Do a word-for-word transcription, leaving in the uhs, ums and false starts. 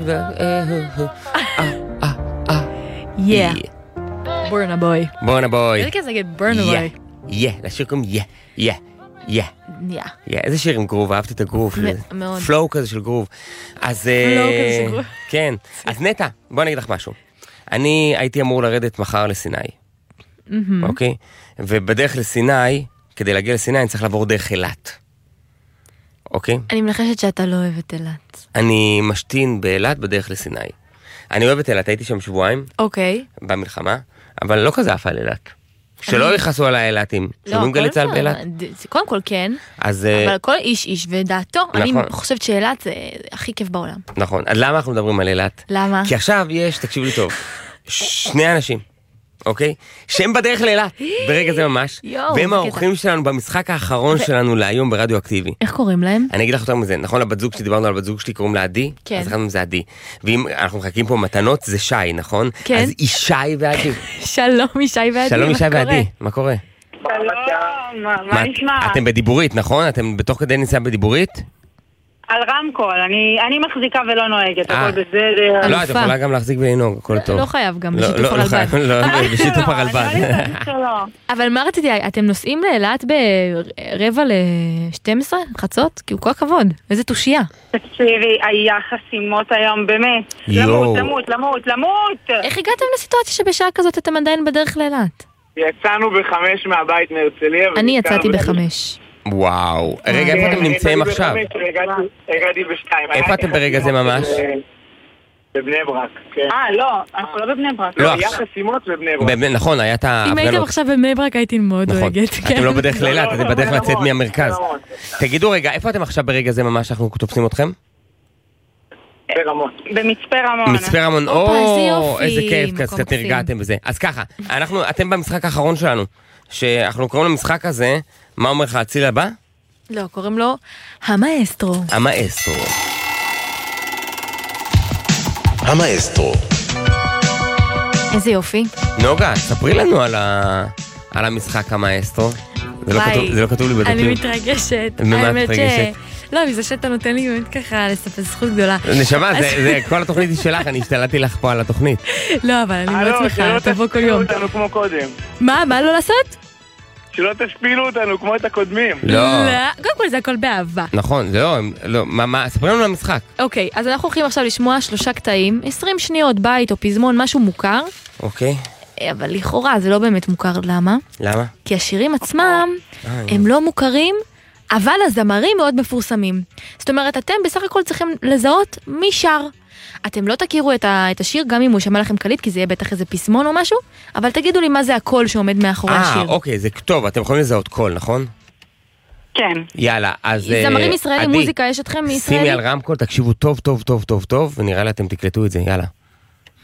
יא. בורנה בוי. בורנה בוי. איזה כזה להגיד בורנה בוי. יא, לשיר קוראים יא, יא, יא. יא. יא, איזה שיר עם גרוב, אהבתי את הגרוב. מאוד. פלואו כזה של גרוב. אז... פלואו כזה של גרוב. כן. אז נטע, בוא נגיד לך משהו. אני הייתי אמור לרדת מחר לסיני. אוקיי? ובדרך לסיני, כדי להגיע לסיני, אני צריך לעבור דרך אילת. אוקיי? אני מנחשת שאתה לא אוהב את אילת. אני משתין באילת בדרך לסיני. אני אוהב את אילת, הייתי שם שבועיים. אוקיי. במלחמה, אבל לא כזה אף על אילת. שלא יכעסו על האילתים. שומעים גלי צה"ל באילת? קודם כל כן, אבל כל איש איש ודעתו, אני חושבת שאילת זה הכי כיף בעולם. נכון, אז למה אנחנו מדברים על אילת? למה? כי עכשיו יש, תקשיב לי טוב, שני אנשים, אוקיי? שהם בדרך לאילת, ברגע זה ממש, והם האורחים שלנו במשחק האחרון שלנו להיום ברדיו אקטיבי. איך קוראים להם? אני אגיד לך יותר מזה, נכון לבת זוג שדיברנו על בת זוג שלי קוראים לה עדי? כן. אז אחת זה עדי. ואם אנחנו מחכים פה מתנות, זה שי, נכון? כן. אז היא שי ועדי. שלום ישי ועדי, שלום ישי ועדי, מה קורה? שלום, מה נשמע? אתם בדיבורית, נכון? אתם בתוך כדי ניסה בדיבורית? על רמקול, אני מחזיקה ולא נוהגת, הכל בסדר. לא, את יכולה גם להחזיק ולנהוג, הכל טוב. לא חייב גם, בשיתוף הרלב"ד. לא, בשיתוף הרלב"ד. אבל מה רציתי, אתם נוסעים לאילת ברבע ל-שתים עשרה חצות? כי הוא כל הכבוד, איזה תושייה. תקשיבי, היה חסימות היום, באמת. למות, למות, למות, למות. איך הגעתם לסיטואציה שבשעה כזאת אתם עדיין בדרך לאילת? יצאנו בחמש מהבית מהרצליה. אני יצאתי בחמש. וואו, רגע, איפה אתם נמצאים עכשיו? הגעתי בשתיים. איפה אתם ברגע זה ממש? בבני ברק, כן. אה, לא, אנחנו לא בבני ברק. לא, היה חסימות בבני ברק. נכון, היה את ההפגנות. אם הייתם עכשיו בבני ברק הייתי מאוד דואגת. אתם לא בדרך לאילת, אתם בדרך לצאת מהמרכז. תגידו רגע, איפה אתם עכשיו ברגע זה ממש אנחנו תופסים אתכם? ברמון. במצפה רמון. מצפה רמון, או, איזה כיף, קצת הרגעתם בזה. אז ככה, אתם במשחק האחרון שלנו, שאנחנו קוראים למשחק הזה, מה אומר לך, הציל הבא? לא, קוראים לו המאסטרו. המאסטרו. המאסטרו. איזה יופי. נוגה, ספרי לנו על ה... על המשחק המאסטרו. זה לא כתוב, זה לא כתוב לי בדפים. אני מתרגשת. ממה את מתרגשת? לא, מזה שאתה נותן לי באמת ככה לספר זכות גדולה. נשמה, זה כל התוכנית היא שלך, אני השתלטתי לך פה על התוכנית. לא, אבל אני מאוד שמחה, תבוא כל יום. שלא תשפילו אותנו כמו קודם. מה? מה לא לעשות? שלא תשפילו אותנו כמו את הקודמים. לא. קודם כל זה הכל באהבה. נכון, זה לא, מה, ספרי לנו למשחק. אוקיי, אז אנחנו הולכים עכשיו לשמוע שלושה קטעים, עשרים שניות, בית או פזמון, משהו מוכר. אוקיי. אבל לכאורה זה לא באמת מוכר, למה? למה? כי השירים עצמם הם לא מוכרים, אבל הזמרים מאוד מפורסמים. זאת אומרת, אתם בסך הכל צריכים לזהות מי שר. אתם לא תכירו את, ה- את השיר, גם אם הוא שמע לכם קליט, כי זה יהיה בטח איזה פסמון או משהו, אבל תגידו לי מה זה הקול שעומד מאחורי 아, השיר. אה, אוקיי, זה טוב, אתם יכולים לזהות קול, נכון? כן. יאללה, אז... זמרים ישראלים, מוזיקה, יש אתכם מישראלים? שימי על רמקול, תקשיבו טוב, טוב, טוב, טוב, טוב, ונראה לי אתם תקלטו את זה, יאללה.